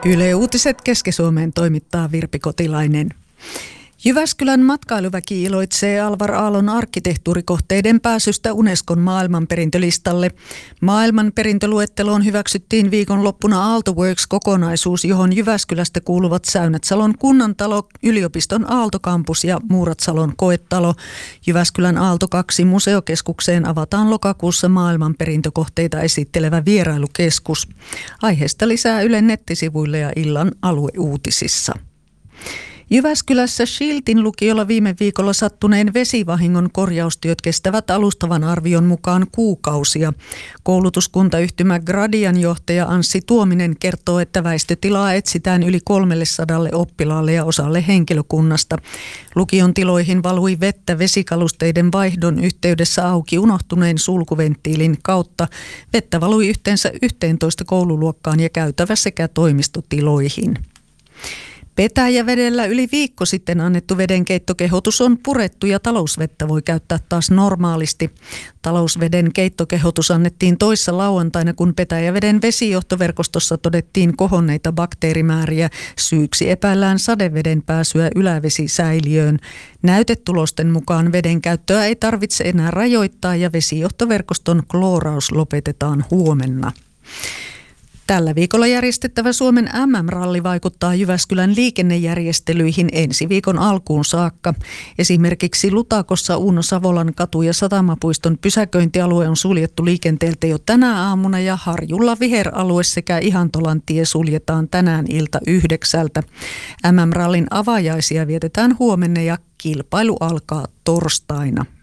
Yle Uutiset Keski-Suomeen toimittaa Virpi Kotilainen. Jyväskylän matkailuväki iloitsee Alvar Aallon arkkitehtuurikohteiden pääsystä Unescon maailmanperintölistalle. Maailmanperintöluetteloon hyväksyttiin viikonloppuna Aalto-Works-kokonaisuus, johon Jyväskylästä kuuluvat Säynätsalon kunnantalo, yliopiston Aalto-kampus ja Muuratsalon koetalo. Jyväskylän Aalto 2 museokeskukseen avataan lokakuussa maailmanperintökohteita esittelevä vierailukeskus. Aiheesta lisää Ylen nettisivuille ja illan alueuutisissa. Jyväskylässä Schiltin lukiolla viime viikolla sattuneen vesivahingon korjaustyöt kestävät alustavan arvion mukaan kuukausia. Koulutuskuntayhtymä Gradian johtaja Anssi Tuominen kertoo, että väistötilaa etsitään yli 300 oppilaalle ja osalle henkilökunnasta. Lukion tiloihin valui vettä vesikalusteiden vaihdon yhteydessä auki unohtuneen sulkuventtiilin kautta. Vettä valui yhteensä 11 koululuokkaan ja käytävä sekä toimistotiloihin. Petäjävedellä yli viikko sitten annettu vedenkeittokehotus on purettu ja talousvettä voi käyttää taas normaalisti. Talousveden keittokehotus annettiin toissa lauantaina, kun Petäjäveden vesijohtoverkostossa todettiin kohonneita bakteerimääriä. Syyksi epäillään sadeveden pääsyä ylävesisäiliöön. Näytetulosten mukaan veden käyttöä ei tarvitse enää rajoittaa ja vesijohtoverkoston klooraus lopetetaan huomenna. Tällä viikolla järjestettävä Suomen MM-ralli vaikuttaa Jyväskylän liikennejärjestelyihin ensi viikon alkuun saakka. Esimerkiksi Lutakossa Uno Savolan katu ja Satamapuiston pysäköintialue on suljettu liikenteeltä jo tänä aamuna ja Harjulla viheralue sekä Ihantolan tie suljetaan tänään ilta 9. MM-rallin avajaisia vietetään huomenna ja kilpailu alkaa torstaina.